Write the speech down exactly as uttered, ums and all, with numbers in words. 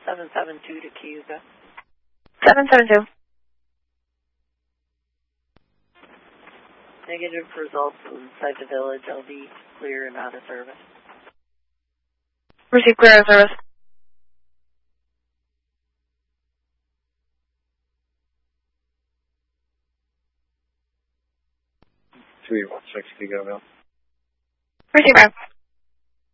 seven seven two to Cayuga. seven seven two. Negative results inside the village. I'll be clear and out of service. Receive clear out of service. three one six, Cayuga. Receive, ma'am.